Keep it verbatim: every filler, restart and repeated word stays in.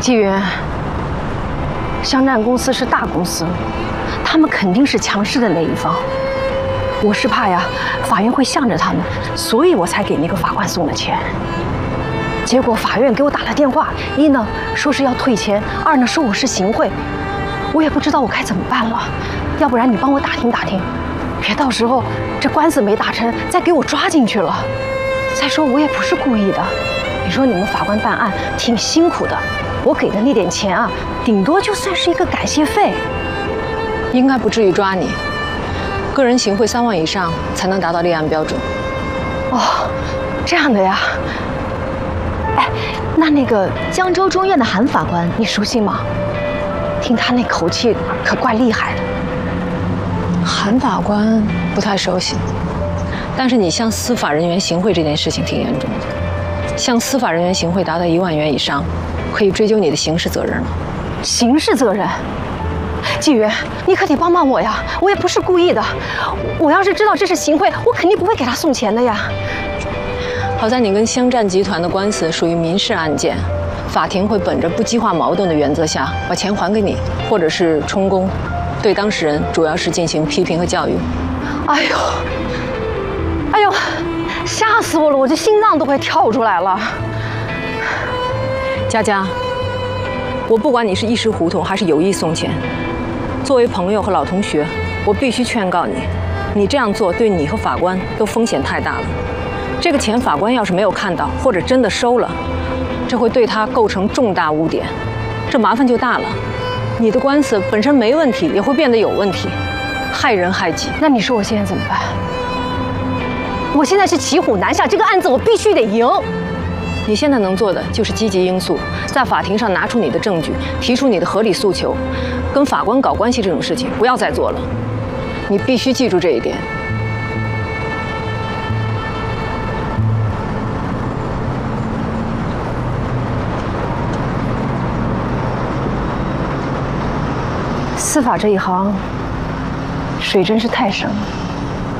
纪云，商战公司是大公司，他们肯定是强势的那一方。我是怕呀，法院会向着他们，所以我才给那个法官送的钱。结果法院给我打了电话，一呢说是要退钱，二呢说我是行贿，我也不知道我该怎么办了。要不然你帮我打听打听，别到时候这官司没打成，再给我抓进去了。再说我也不是故意的，你说你们法官办案挺辛苦的，我给的那点钱啊，顶多就算是一个感谢费。 应该不至于抓你，个人行贿三万以上才能达到立案标准。 哦，这样的呀。哎，那那个江州中院的韩法官， 你熟悉吗？听他那口气可怪厉害的。 韩法官不太熟悉，但是你向司法人员行贿这件事情挺严重的，向司法人员行贿达到一万元以上，可以追究你的刑事责任了。 刑事责任？纪云，你可得帮帮我呀！我也不是故意的，我要是知道这是行贿，我肯定不会给他送钱的呀。 好在你跟湘湛集团的官司属于民事案件，法庭会本着不激化矛盾的原则下，把钱还给你，或者是充公。对当事人主要是进行批评和教育。 哎呦，哎呦，吓死我了！我这心脏都快跳出来了。 佳佳，我不管你是一时糊涂还是有意送钱，作为朋友和老同学，我必须劝告你，你这样做对你和法官都风险太大了。这个钱法官要是没有看到，或者真的收了，这会对他构成重大污点，这麻烦就大了。你的官司本身没问题，也会变得有问题，害人害己。 那你说我现在怎么办？我现在是骑虎难下，这个案子我必须得赢。 你现在能做的就是积极应诉，在法庭上拿出你的证据，提出你的合理诉求。跟法官搞关系这种事情不要再做了，你必须记住这一点。 司法这一行，水真是太深了。